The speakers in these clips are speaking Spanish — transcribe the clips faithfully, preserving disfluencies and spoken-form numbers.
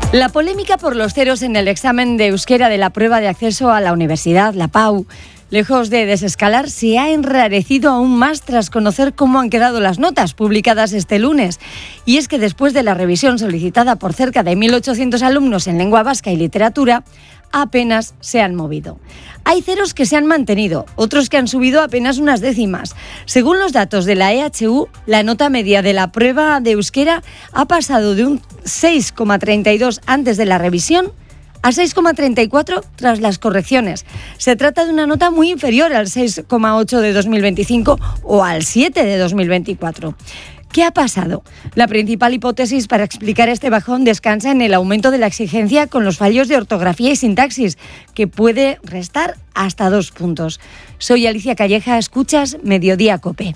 La polémica por los ceros en el examen de euskera de la prueba de acceso a la universidad, la P A U, lejos de desescalar, se ha enrarecido aún más tras conocer cómo han quedado las notas publicadas este lunes. Y es que después de la revisión solicitada por cerca de mil ochocientos alumnos en lengua vasca y literatura, apenas se han movido. Hay ceros que se han mantenido, otros que han subido apenas unas décimas. Según los datos de la E H U, la nota media de la prueba de euskera ha pasado de un seis coma treinta y dos antes de la revisión a seis coma treinta y cuatro tras las correcciones. Se trata de una nota muy inferior al seis coma ocho de dos mil veinticinco o al siete de dos mil veinticuatro. ¿Qué ha pasado? La principal hipótesis para explicar este bajón descansa en el aumento de la exigencia con los fallos de ortografía y sintaxis, que puede restar hasta dos puntos. Soy Alicia Calleja, escuchas Mediodía COPE.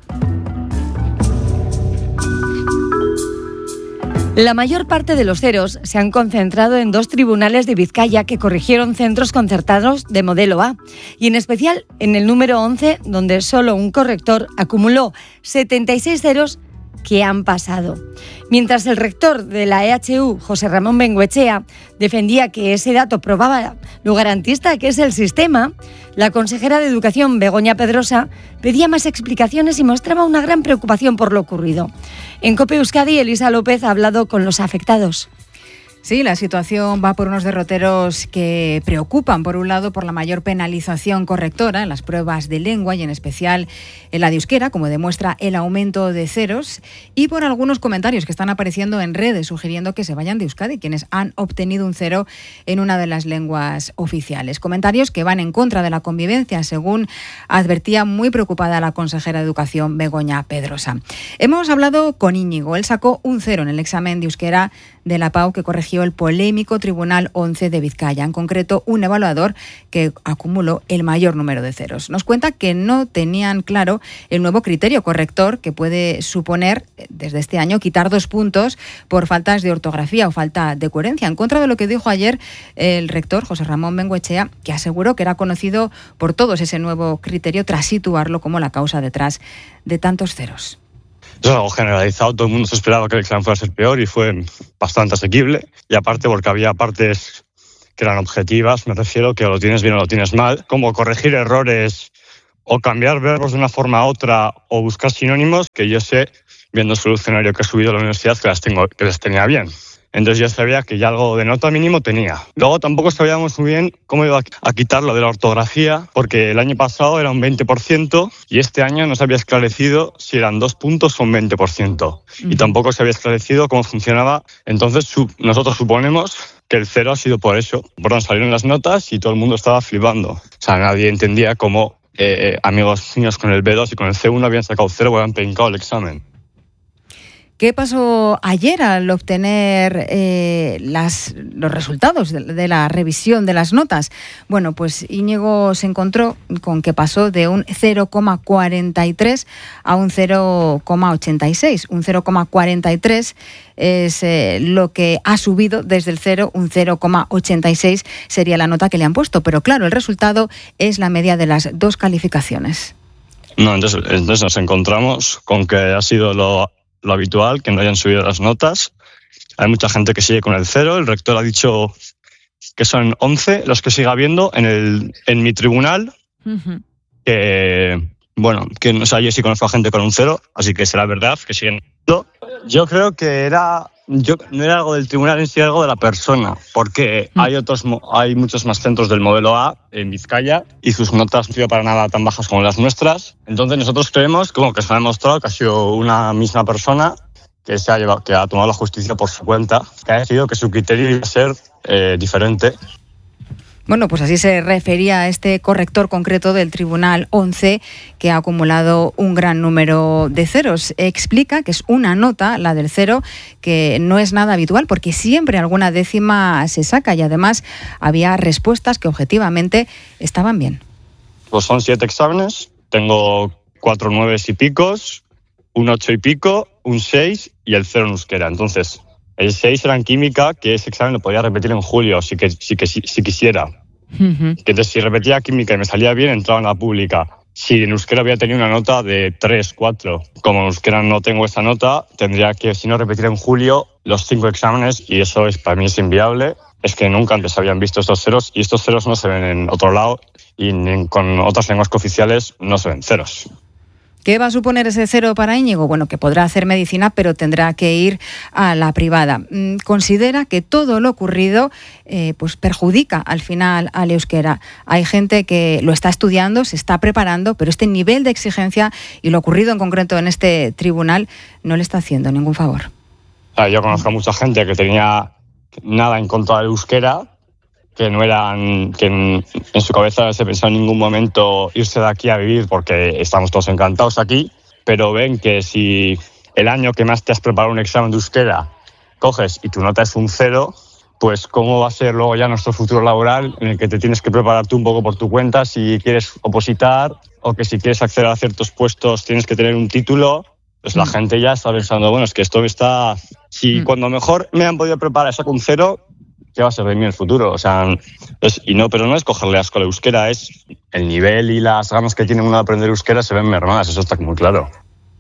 La mayor parte de los ceros se han concentrado en dos tribunales de Vizcaya que corrigieron centros concertados de modelo A, y en especial en el número once, donde solo un corrector acumuló setenta y seis ceros que han pasado. Mientras el rector de la E H U, José Ramón Bengoechea, defendía que ese dato probaba lo garantista que es el sistema, la consejera de Educación, Begoña Pedrosa, pedía más explicaciones y mostraba una gran preocupación por lo ocurrido. En COPE Euskadi, Elisa López ha hablado con los afectados. Sí, la situación va por unos derroteros que preocupan, por un lado, por la mayor penalización correctora en las pruebas de lengua y en especial en la de euskera, como demuestra el aumento de ceros, y por algunos comentarios que están apareciendo en redes sugiriendo que se vayan de Euskadi quienes han obtenido un cero en una de las lenguas oficiales. Comentarios que van en contra de la convivencia, según advertía muy preocupada la consejera de Educación, Begoña Pedrosa. Hemos hablado con Íñigo. Él sacó un cero en el examen de euskera de la P A U que corrigió el polémico Tribunal once de Vizcaya, en concreto un evaluador que acumuló el mayor número de ceros. Nos cuenta que no tenían claro el nuevo criterio corrector que puede suponer desde este año quitar dos puntos por faltas de ortografía o falta de coherencia, en contra de lo que dijo ayer el rector José Ramón Bengoechea, que aseguró que era conocido por todos ese nuevo criterio tras situarlo como la causa detrás de tantos ceros. Es algo generalizado, todo el mundo se esperaba que el examen fuera a ser peor y fue bastante asequible. Y aparte porque había partes que eran objetivas, me refiero que o lo tienes bien o lo tienes mal, como corregir errores o cambiar verbos de una forma a otra o buscar sinónimos, que yo sé, viendo el solucionario que he subido a la universidad, que las tengo, que les tenía bien. Entonces yo sabía que ya algo de nota mínimo tenía. Luego tampoco sabíamos muy bien cómo iba a quitar lo de la ortografía, porque el año pasado era un veinte por ciento y este año no se había esclarecido si eran dos puntos o un veinte por ciento. Y tampoco se había esclarecido cómo funcionaba. Entonces su- nosotros suponemos que el cero ha sido por eso. Por donde salieron las notas y todo el mundo estaba flipando. O sea, nadie entendía cómo eh, amigos míos con el B dos y con el C uno habían sacado cero o habían pencado el examen. ¿Qué pasó ayer al obtener eh, las, los resultados de, de la revisión de las notas? Bueno, pues Íñigo se encontró con que pasó de un cero coma cuarenta y tres a un cero coma ochenta y seis. Un cero coma cuarenta y tres es eh, lo que ha subido desde el cero, un cero coma ochenta y seis sería la nota que le han puesto. Pero claro, el resultado es la media de las dos calificaciones. No, entonces, entonces nos encontramos con que ha sido lo... lo habitual, que no hayan subido las notas. Hay mucha gente que sigue con el cero. El rector ha dicho que son once los que sigue habiendo en el en mi tribunal. Uh-huh. Que, bueno, que no sé, yo sí conozco a gente con un cero, así que será verdad que siguen. Yo creo que era yo no era algo del tribunal en sí, era algo de la persona, porque uh-huh. hay otros hay muchos más centros del modelo A en Vizcaya y sus notas no han sido para nada tan bajas como las nuestras. Entonces nosotros creemos, como que se ha demostrado que ha sido una misma persona que se ha llevado, que ha tomado la justicia por su cuenta, que ha decidido que su criterio iba a ser eh, diferente. Bueno, pues así se refería a este corrector concreto del Tribunal once, que ha acumulado un gran número de ceros. Explica que es una nota, la del cero, que no es nada habitual porque siempre alguna décima se saca y además había respuestas que objetivamente estaban bien. Pues son siete exámenes, tengo cuatro nueves y picos, un ocho y pico, un seis y el cero en euskera. Entonces, el seis era en química, que ese examen lo podía repetir en julio, si, que, si, que, si, si quisiera. Uh-huh. Que entonces, si repetía química y me salía bien, entraba en la pública. si en euskera había tenido una nota de tres, cuatro. Como en euskera no tengo esa nota, tendría que, si no, repetir en julio los cinco exámenes y eso es, para mí es inviable. Es que nunca antes habían visto estos ceros y estos ceros no se ven en otro lado y ni con otras lenguas cooficiales no se ven ceros. ¿Qué va a suponer ese cero para Íñigo? Bueno, que podrá hacer medicina, pero tendrá que ir a la privada. Considera que todo lo ocurrido eh, pues perjudica al final al euskera. Hay gente que lo está estudiando, se está preparando, pero este nivel de exigencia y lo ocurrido en concreto en este tribunal no le está haciendo ningún favor. Yo conozco a mucha gente que tenía nada en contra del euskera, que no eran, que en, en su cabeza no se pensó en ningún momento irse de aquí a vivir porque estamos todos encantados aquí, pero ven que si el año que más te has preparado un examen de euskera coges y tu nota es un cero, pues cómo va a ser luego ya nuestro futuro laboral en el que te tienes que preparar tú un poco por tu cuenta si quieres opositar o que si quieres acceder a ciertos puestos tienes que tener un título. Pues la mm. gente ya está pensando, bueno, es que esto está... Si mm. cuando mejor me han podido preparar saco un cero, ¿qué va a ser de mí en el futuro? O sea, es, y no, pero no es cogerle asco al euskera, es el nivel y las ganas que tiene uno de aprender euskera se ven mermadas, eso está muy claro.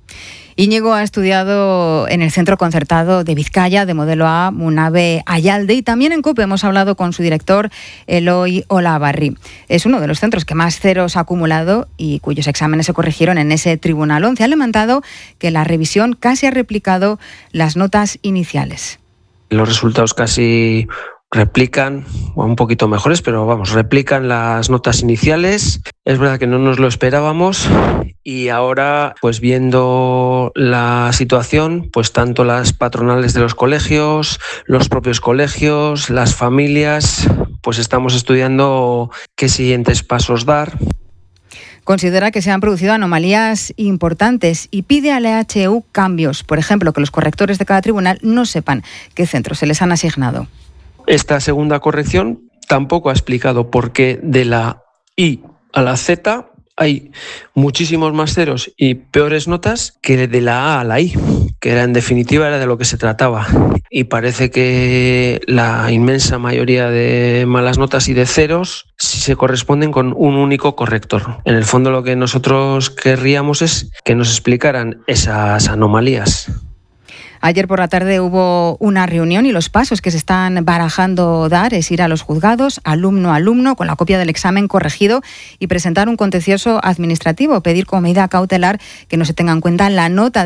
Íñigo ha estudiado en el Centro Concertado de Vizcaya, de modelo A, Munabe Ayalde, y también en COPE hemos hablado con su director, Eloy Olavarri. Es uno de los centros que más ceros ha acumulado y cuyos exámenes se corrigieron en ese Tribunal once. Ha lamentado que la revisión casi ha replicado las notas iniciales. Los resultados casi replican, un poquito mejores, pero vamos, replican las notas iniciales. Es verdad que no nos lo esperábamos y ahora, pues viendo la situación, pues tanto las patronales de los colegios, los propios colegios, las familias, pues estamos estudiando qué siguientes pasos dar. Considera que se han producido anomalías importantes y pide a la E H U cambios. Por ejemplo, que los correctores de cada tribunal no sepan qué centros se les han asignado. Esta segunda corrección tampoco ha explicado por qué de la I a la Z hay muchísimos más ceros y peores notas que de la A a la I, que era en definitiva era de lo que se trataba. Y parece que la inmensa mayoría de malas notas y de ceros sí se corresponden con un único corrector. En el fondo lo que nosotros querríamos es que nos explicaran esas anomalías. Ayer por la tarde hubo una reunión y los pasos que se están barajando dar es ir a los juzgados, alumno a alumno, con la copia del examen corregido y presentar un contencioso administrativo, pedir como medida cautelar que no se tenga en cuenta la nota